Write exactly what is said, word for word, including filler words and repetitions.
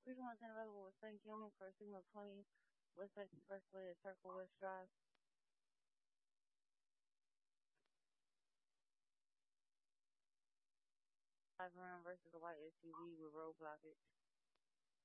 Freedom was available with Saint Kilman for Signal twenty, West Side Expressway at Circle West Drive. Five around versus a white S U V with road blockage.